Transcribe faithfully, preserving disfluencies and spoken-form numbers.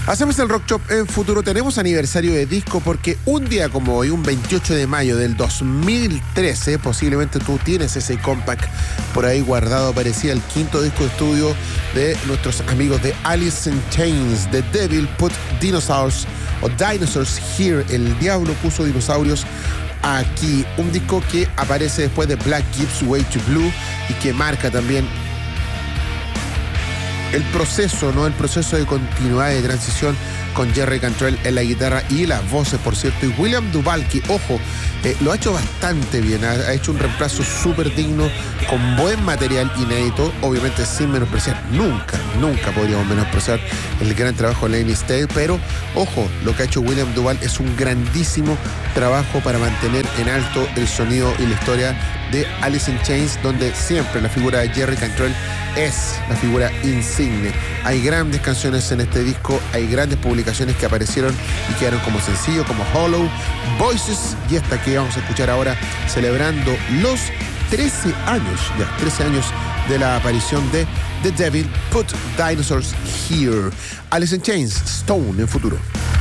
Hacemos el Rock Shop en Futuro. Tenemos aniversario de disco porque un día como hoy, un veintiocho de mayo del dos mil trece, posiblemente tú tienes ese compact por ahí guardado, parecía el quinto disco de estudio de nuestros amigos de Alice in Chains. The Devil Put Dinosaurs o Dinosaurs Here. El diablo puso dinosaurios aquí. Un disco que aparece después de Black Gives Way to Blue y que marca también el proceso, ¿no? El proceso de continuidad, de transición con Jerry Cantrell en la guitarra y las voces, por cierto. Y William Duvall, que, ojo, eh, lo ha hecho bastante bien. Ha, ha hecho un reemplazo súper digno, con buen material inédito, obviamente sin menospreciar. Nunca, nunca podríamos menospreciar el gran trabajo de Lenny Stale, pero, ojo, lo que ha hecho William Duvall es un grandísimo trabajo para mantener en alto el sonido y la historia de Alice in Chains, donde siempre la figura de Jerry Cantrell es la figura insigne. Hay grandes canciones en este disco, hay grandes publicaciones que aparecieron y quedaron como sencillo, como Hollow, Voices, y esta que vamos a escuchar ahora, celebrando los trece años, ya, trece años de la aparición de The Devil Put Dinosaurs Here. Alice in Chains, Stone en Futuro.